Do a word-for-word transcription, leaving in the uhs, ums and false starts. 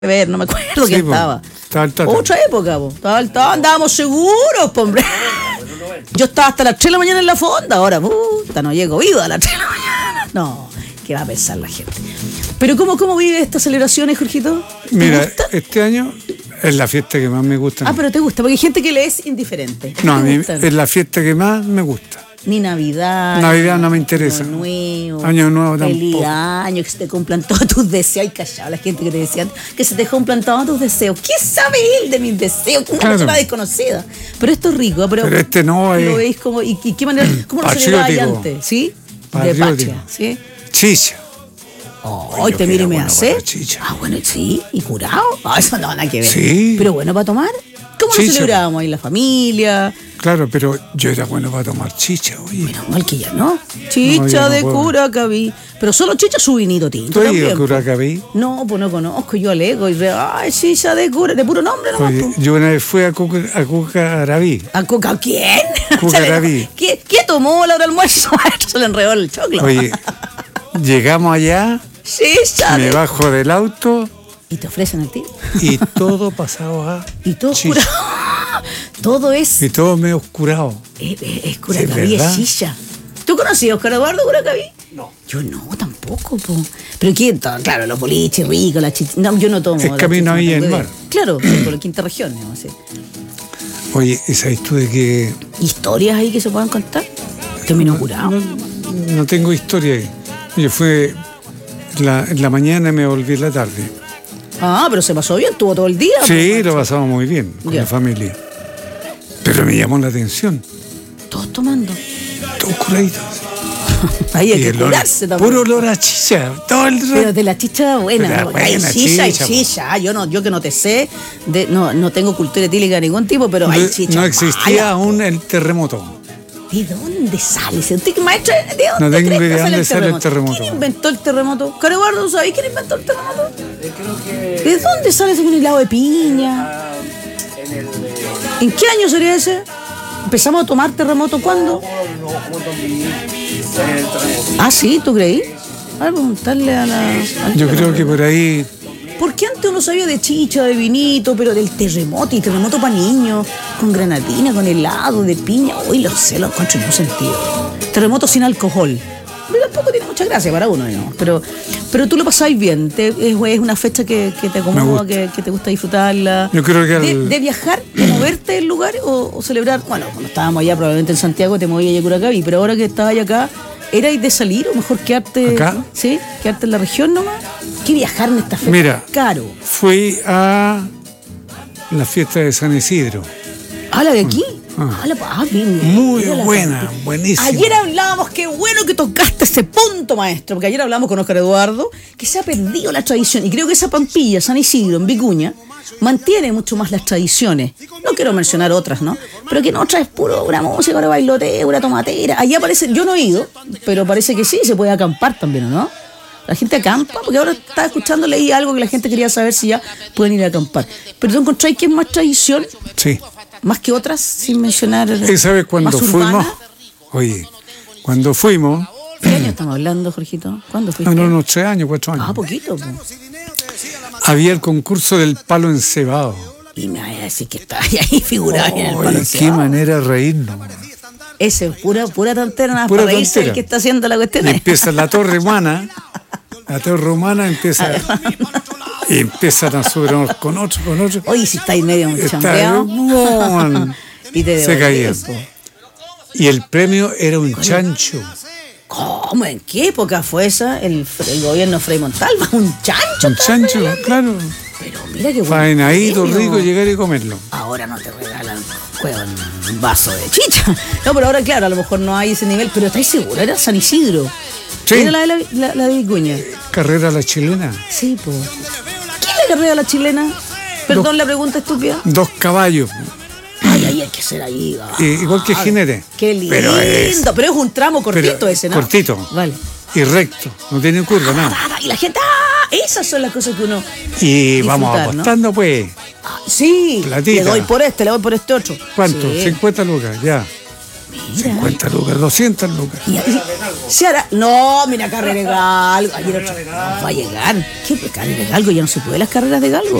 ver, no me acuerdo Sí, quién po. estaba. Estaba el Tata. Otra época, po. Estaba el Tata, andábamos seguros, po, hombre. Yo estaba hasta las tres de la mañana en la fonda, ahora, puta, no llego viva a las tres de la mañana. No, ¿qué va a pensar la gente? Pero ¿cómo, cómo vive estas celebraciones, Jorgito? ¿Te Mira, gusta? este año es la fiesta que más me gusta. Ah, pero te gusta, porque hay gente que le es indiferente. No, a ¿Te mí gustan? es la fiesta que más me gusta. Ni Navidad. Navidad no me interesa. Año Nuevo. Año Nuevo Feliz tampoco. año, que se te cumplan todos tus deseos. Ay, callado, la gente que te decía que se te cumplan todos tus deseos. ¿Qué sabe él de mis deseos? Una Claro. persona desconocida. Pero esto es rico, pero, Pero este no es lo veis como, y, y qué manera, ¿cómo lo celebraba ahí patriótico. antes? ¿Sí? De Patriótico. Pacha, ¿sí? chicha. Oh, Ay, hoy yo te que miro y era me bueno hace. para la chicha. Ah, bueno, sí, y curado. Ah, eso no, nada que ver. Sí. Pero bueno, para tomar. ¿Cómo lo Chicha. celebrábamos ahí la familia? Claro, pero yo era bueno para tomar chicha, oye. Menos mal que ya no. Chicha No, ya no de puedo. Curacaví. Pero solo chicha su vinito tinto. ¿Tú has ido también, a po. Curacaví? No, pues no conozco, yo alego y re, ay, chicha de cura, de puro nombre nomás. Oye, po. yo una vez fui a, Cuca, a Cucaraví. ¿A Cuca quién? Cucaraví. ¿Qué, ¿Qué tomó la hora del almuerzo? Se le enredó el choclo. Oye, llegamos allá, Chicha me de... bajo del auto Y te ofrecen el tiro. y todo pasado a Y todo chicha. curado. Todo es, Y todo medio oscurado. es, es, es Curacaví, es ¿verdad? chicha. ¿Tú conocías a Oscar Eduardo Curacaví? No. Yo no, tampoco, po. Pero quién, to- claro, los boliches ricos, la chicha. No, yo no tomo. Es la camino chicha, ahí no en tengo mar. idea. Claro, sí, por la quinta región, digamos así. Oye, ¿y sabes tú de que ¿Historias ahí que se puedan contar? Terminó curado. no, no tengo historia ahí? Yo fui la, en la mañana y me volví en la tarde. Ah, pero se pasó bien, estuvo todo el día. Sí, pues, lo pasamos muy bien con Ya. la familia. Pero me llamó la atención. todos tomando. Todos curaditos. Ahí hay Y que el olor- curarse también. puro olor a chicha. Todo el Pero rato. de la chicha buena, De la ¿no? Hay buena chicha y chicha, po. chicha. Ah, yo no, yo que no te sé, de, no, no tengo cultura etílica de ningún tipo, pero hay No, chicha. no existía mala. aún el terremoto. ¿De dónde sale? ¿Usted que maestro? ¿De dónde No tengo crees que idea sale dónde sale el terremoto. ¿Quién inventó el terremoto? Carebardo, ¿sabéis quién inventó el terremoto? ¿De dónde sale ese helado de piña? ¿En qué año sería ese? ¿Empezamos a tomar terremoto cuándo? Ah, sí, ¿tú creí? A ver, preguntarle a la... al Yo creo que por ahí. Porque antes uno sabía de chicha, de vinito, pero del terremoto, y terremoto para niños, con granadina, con helado, de piña. Uy, lo sé, lo encuentro en un sentido. Terremoto sin alcohol. Pero tampoco tiene mucha gracia para uno, digamos. Pero, pero tú lo pasáis bien. Te- es, es una fecha que, que te acomoda, gusta. que, que te gusta disfrutarla. Yo creo que de, al- de viajar, de moverte del lugar o, o celebrar. Bueno, cuando estábamos allá, probablemente en Santiago, te movías a Curacaví, pero ahora que estabas acá, ¿era de salir o mejor quedarte, ¿Acá? ¿sí? Quedarte en la región nomás? ¿Qué viajar en esta fecha? Mira. Caro. Fui a la fiesta de San Isidro. ¿Ah, la de aquí? Ah. Ah, la, ah, bien, Muy mira la buena, cantidad. buenísima. Ayer hablábamos, qué bueno que tocaste ese punto, maestro, porque ayer hablamos con Oscar Eduardo, que se ha perdido la tradición, y creo que esa Pampilla, San Isidro, en Vicuña, mantiene mucho más las tradiciones. No quiero mencionar otras, ¿no? Pero que en otras es puro una música, una bailoteo, una tomatera. Allá parece, yo no he ido, pero parece que sí, se puede acampar también, ¿o no? La gente acampa, porque ahora estaba escuchando, leí algo que la gente quería saber si ya pueden ir a acampar. Pero tú encontráis que es más tradición, Sí. más que otras, sin mencionar. ¿Y sabes cuando más fuimos? urbana? Oye, cuando fuimos, ¿Qué año estamos hablando, Jorgito? ¿Cuándo fuiste? no, unos tres años, cuatro años, Ah, poquito, po. había el concurso del palo encebado. Y me vaya a decir que está ahí figurado en el Oye, palo qué encebado. manera de reírnos. Ese es pura, pura tontera, nada más Pura para reírse el tontera. que está haciendo la cuestión. Y empieza la torre humana, la torre humana empieza, y empiezan a subir unos con otros, con otros. Oye, si estáis medio Está- chambreado. ¡Bum! Y te Se devolvés, caían. po. Y el premio era un chancho. ¿Cómo? ¿En qué época fue esa? El, el gobierno Frei Montalva, un chancho. Un estaba chancho, regalando. claro. Pero mira qué bueno. Faenadito, premio. rico, llegar y comerlo. Ahora no te regalan huevo, un vaso de chicha. No, pero ahora, claro, a lo mejor no hay ese nivel, pero ¿estáis seguro? Era San Isidro. Sí. Era la de, la, la- la de Vicuña. Carrera a la chilena. Sí, po. ¿Quién le carrera a la chilena? Perdón la pregunta estúpida. Dos caballos. Ay, ay, hay que ser ahí. ah. Y- igual que jinete. Qué lindo. Pero es- Pero es un tramo cortito pero ese, ¿no? cortito. Vale. Y recto. No tiene curva, nada. Ah, y la gente, ah, esas son las cosas que uno... Y vamos disfrutar, ¿no? apostando, pues. Ah, sí, Platita. le doy por este, le doy por este otro. ¿Cuánto? Sí. cincuenta lucas, ya. Mira. cincuenta lucas, doscientas lucas. Y ahí se hará. No, mira, carrera de galgo. Ayer otra- no va a llegar. ¿Qué carrera de galgo? Ya no se puede las carreras de galgo.